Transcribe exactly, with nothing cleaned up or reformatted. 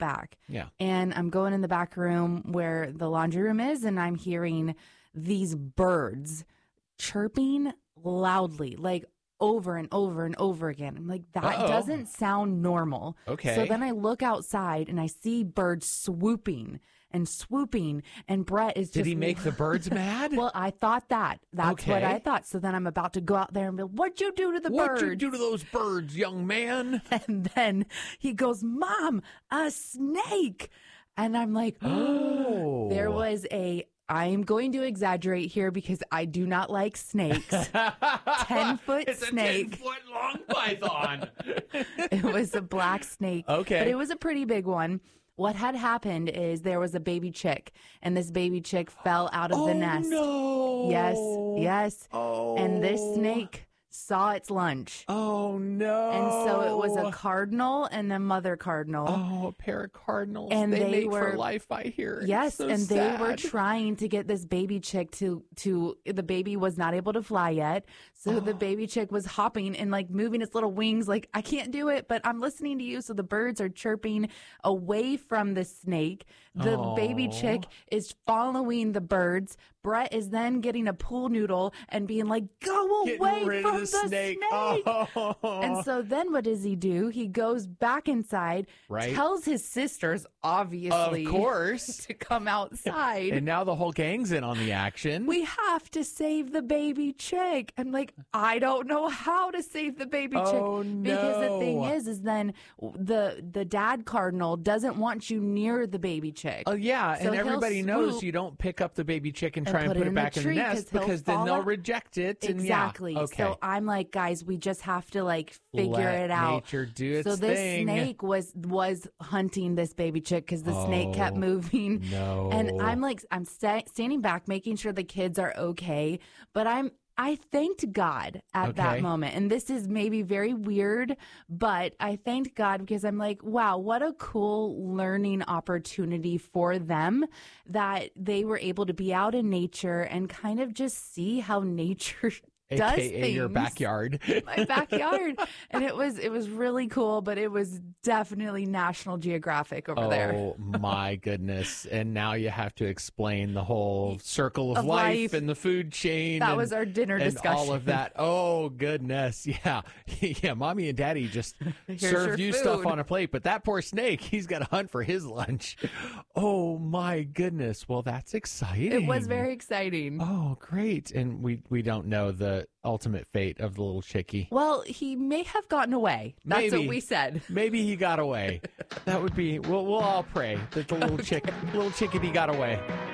back. Yeah. And I'm going in the back room where the laundry room is, and I'm hearing these birds chirping loudly, like over and over and over again. I'm like, that Uh-oh. doesn't sound normal. Okay. So then I look outside and I see birds swooping and swooping, and Brett is just... Did he make the birds mad? Well, I thought that. That's Okay. what I thought. So then I'm about to go out there and be like, what'd you do to the What'd birds? you do to those birds, young man? And then he goes, Mom, a snake. And I'm like, Oh. There was a... I am going to exaggerate here because I do not like snakes. ten-foot It's snake. a ten-foot-long python. It was a black snake. Okay. But it was a pretty big one. What had happened is there was a baby chick, and this baby chick fell out of oh, the nest. no. Yes, yes. Oh. And this snake saw its lunch. Oh, no. And so it was a cardinal and a mother cardinal. Oh, a pair of cardinals. And they, they make were- for life, I hear. It's Yes, so and sad. they were trying to get this baby chick to to the baby was not able to fly yet. So the baby chick was hopping and like moving its little wings like, I can't do it, but I'm listening to you. So the birds are chirping away from the snake. The Aw. baby chick is following the birds. Brett is then getting a pool noodle and being like, go Getting away rid from of the, snake. snake. Oh. And so then what does he do? He goes back inside, Right. tells his sisters, obviously, Of course. to come outside. And now the whole gang's in on the action. We have to save the baby chick. I'm like, I don't know how to save the baby chick. Oh, Because the thing no. is, is then the the dad cardinal doesn't want you near the baby chick. Oh, yeah. So and he'll everybody knows swoop you don't pick up the baby chick and and try and put put it it in the back in the tree, nest 'cause he'll because then fall they'll out. reject it. And Exactly. Yeah. Okay. So I'm like, guys, we just have to like figure Let it out. nature do its so this thing. snake was was hunting this baby chick because the snake kept Oh, moving. no. And I'm like, I'm sta- standing back, making sure the kids are okay. But I'm I thanked God at Okay. that moment. And this is maybe very weird, but I thanked God because I'm like, wow, what a cool learning opportunity for them that they were able to be out in nature and kind of just see how nature does A K A things. your backyard. My backyard. And it was it was really cool, but it was definitely National Geographic over there. Oh my goodness. And now you have to explain the whole circle of, Of life, life. and the food chain. That and, was our dinner and discussion. all of that. Oh goodness. Yeah. Yeah. Mommy and daddy just Here's served your you stuff food. on a plate, but that poor snake, he's got to hunt for his lunch. Oh my goodness. Well, that's exciting. It was very exciting. Oh, great. And we, we don't know the ultimate fate of the little chickie. Well, he may have gotten away. That's Maybe. what we said. Maybe he got away. That would be, we'll, we'll all pray that the little chick, little chickadee got away.